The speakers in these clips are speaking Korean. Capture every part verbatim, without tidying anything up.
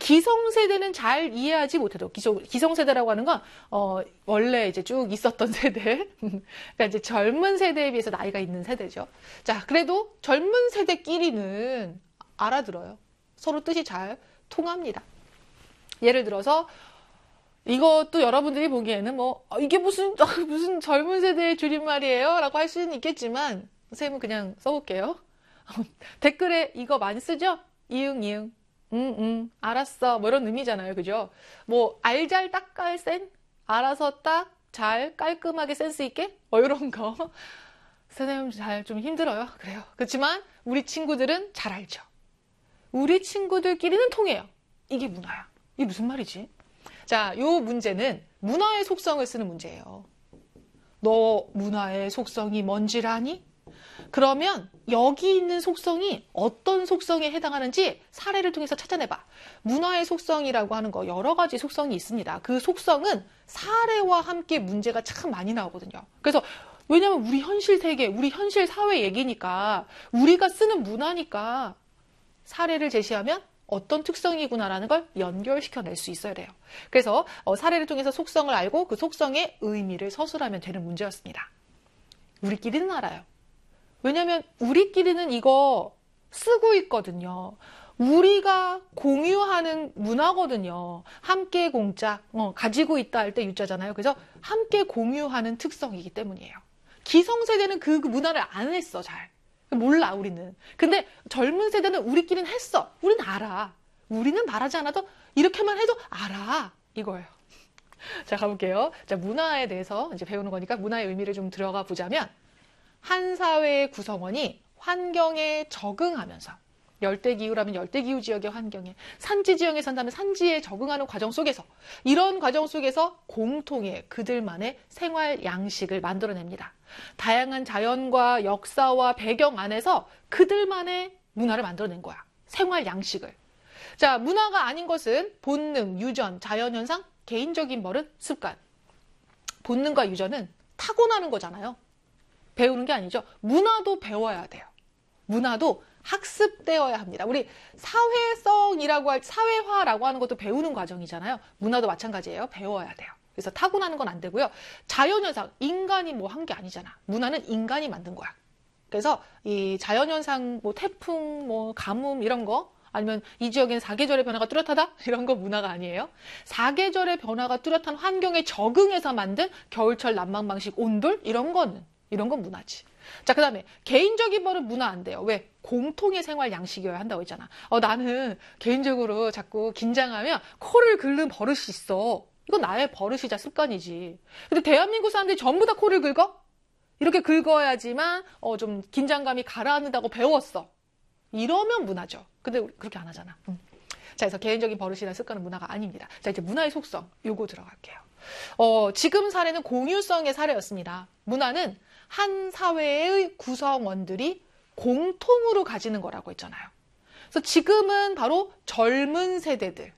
기성세대는 잘 이해하지 못해도, 기성세대라고 하는 건, 어, 원래 이제 쭉 있었던 세대. 그러니까 이제 젊은 세대에 비해서 나이가 있는 세대죠. 자, 그래도 젊은 세대끼리는 알아들어요. 서로 뜻이 잘 통합니다. 예를 들어서, 이것도 여러분들이 보기에는 뭐, 어, 이게 무슨, 무슨 젊은 세대의 줄임말이에요? 라고 할 수는 있겠지만, 선생님은 그냥 써볼게요. 댓글에 이거 많이 쓰죠? 이응, 이응. 응, 응. 알았어. 뭐 이런 의미잖아요. 그죠? 뭐, 알잘 딱깔 센? 알아서 딱, 잘, 깔끔하게 센스 있게? 뭐 이런 거. 선생님 잘 좀 힘들어요. 그래요. 그렇지만, 우리 친구들은 잘 알죠. 우리 친구들끼리는 통해요. 이게 문화야. 이게 무슨 말이지? 자, 요 문제는 문화의 속성을 쓰는 문제예요. 너 문화의 속성이 뭔지를 아니? 그러면 여기 있는 속성이 어떤 속성에 해당하는지 사례를 통해서 찾아내봐. 문화의 속성이라고 하는 거 여러 가지 속성이 있습니다. 그 속성은 사례와 함께 문제가 참 많이 나오거든요. 그래서 왜냐면 우리 현실 세계, 우리 현실 사회 얘기니까 우리가 쓰는 문화니까 사례를 제시하면 어떤 특성이구나라는 걸 연결시켜낼 수 있어야 돼요. 그래서 사례를 통해서 속성을 알고 그 속성의 의미를 서술하면 되는 문제였습니다. 우리끼리는 알아요. 왜냐면 우리끼리는 이거 쓰고 있거든요. 우리가 공유하는 문화거든요. 함께 공짜, 어, 가지고 있다 할 때 유자잖아요. 그래서 함께 공유하는 특성이기 때문이에요. 기성세대는 그 문화를 안 했어, 잘. 몰라, 우리는. 근데 젊은 세대는 우리끼리는 했어. 우리는 알아. 우리는 말하지 않아도 이렇게만 해도 알아. 이거예요. 자, 가볼게요. 자, 문화에 대해서 이제 배우는 거니까 문화의 의미를 좀 들어가 보자면 한 사회의 구성원이 환경에 적응하면서 열대기후라면 열대기후 지역의 환경에, 산지 지형에 산다면 산지에 적응하는 과정 속에서 이런 과정 속에서 공통의 그들만의 생활 양식을 만들어냅니다. 다양한 자연과 역사와 배경 안에서 그들만의 문화를 만들어낸 거야. 생활 양식을. 자, 문화가 아닌 것은 본능, 유전, 자연현상, 개인적인 버릇, 습관. 본능과 유전은 타고나는 거잖아요. 배우는 게 아니죠. 문화도 배워야 돼요. 문화도 학습되어야 합니다. 우리 사회성이라고 할, 사회화라고 하는 것도 배우는 과정이잖아요. 문화도 마찬가지예요. 배워야 돼요. 그래서 타고나는 건 안 되고요. 자연현상, 인간이 뭐 한 게 아니잖아. 문화는 인간이 만든 거야. 그래서 이 자연현상, 뭐 태풍, 뭐 가뭄 이런 거, 아니면 이 지역에는 사계절의 변화가 뚜렷하다? 이런 거 문화가 아니에요. 사계절의 변화가 뚜렷한 환경에 적응해서 만든 겨울철 난방방식, 온돌 이런 거는, 이런 건 문화지. 자, 그 다음에 개인적인 버릇 문화 안 돼요. 왜? 공통의 생활 양식이어야 한다고 했잖아. 어, 나는 개인적으로 자꾸 긴장하면 코를 긁는 버릇이 있어. 이건 나의 버릇이자 습관이지. 근데 대한민국 사람들이 전부 다 코를 긁어? 이렇게 긁어야지만 어, 좀 긴장감이 가라앉는다고 배웠어. 이러면 문화죠. 근데 우리 그렇게 안 하잖아. 음. 자, 그래서 개인적인 버릇이나 습관은 문화가 아닙니다. 자, 이제 문화의 속성. 요거 들어갈게요. 어, 지금 사례는 공유성의 사례였습니다. 문화는 한 사회의 구성원들이 공통으로 가지는 거라고 했잖아요. 그래서 지금은 바로 젊은 세대들,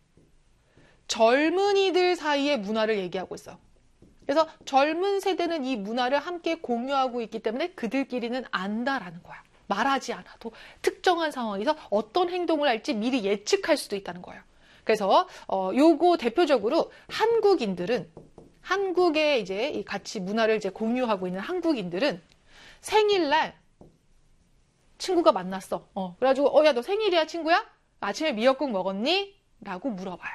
젊은이들 사이의 문화를 얘기하고 있어. 그래서 젊은 세대는 이 문화를 함께 공유하고 있기 때문에 그들끼리는 안다라는 거야. 말하지 않아도 특정한 상황에서 어떤 행동을 할지 미리 예측할 수도 있다는 거예요. 그래서 어, 요거 대표적으로 한국인들은 한국의 이제 같이 문화를 이제 공유하고 있는 한국인들은 생일날 친구가 만났어. 어, 그래가지고 어, 야, 너 생일이야, 친구야? 아침에 미역국 먹었니? 라고 물어봐요.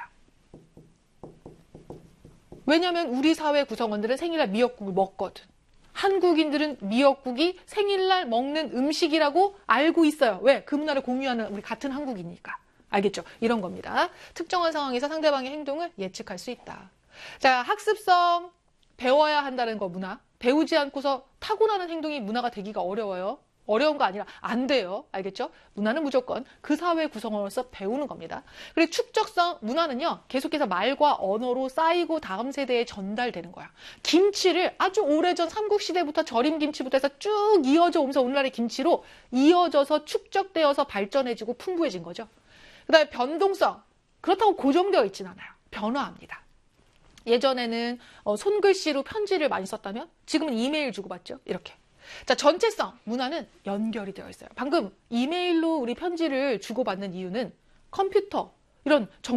왜냐면 우리 사회 구성원들은 생일날 미역국을 먹거든. 한국인들은 미역국이 생일날 먹는 음식이라고 알고 있어요. 왜? 그 문화를 공유하는 우리 같은 한국이니까. 알겠죠? 이런 겁니다. 특정한 상황에서 상대방의 행동을 예측할 수 있다. 자, 학습성 배워야 한다는 거 문화. 배우지 않고서 타고나는 행동이 문화가 되기가 어려워요. 어려운 거 아니라 안 돼요. 알겠죠? 문화는 무조건 그 사회 구성원으로서 배우는 겁니다. 그리고 축적성 문화는요. 계속해서 말과 언어로 쌓이고 다음 세대에 전달되는 거야. 김치를 아주 오래전 삼국시대부터 절임김치부터 해서 쭉 이어져 오면서 오늘날의 김치로 이어져서 축적되어서 발전해지고 풍부해진 거죠. 그 다음에 변동성. 그렇다고 고정되어 있지는 않아요. 변화합니다. 예전에는 손글씨로 편지를 많이 썼다면 지금은 이메일 주고받죠. 이렇게. 자, 전체성. 문화는 연결이 되어 있어요. 방금 이메일로 우리 편지를 주고받는 이유는 컴퓨터, 이런 정